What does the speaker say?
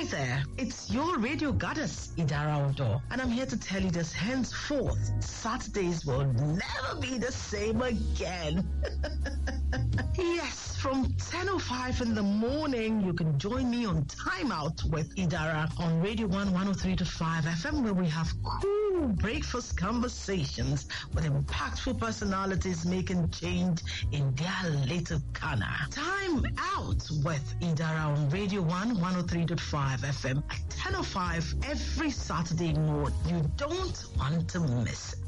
Hi there, it's your radio goddess, Idara Odo, and I'm here to tell you this henceforth, Saturdays will never be the same again. Yes, from 10:05 in the morning, you can join me on Time Out with Idara on Radio 103.5 FM, where we have cool breakfast conversations with impactful personalities making change in their little corner. Time Out with Idara on Radio 103.5 FM at 10:05 every Saturday morning. You don't want to miss it.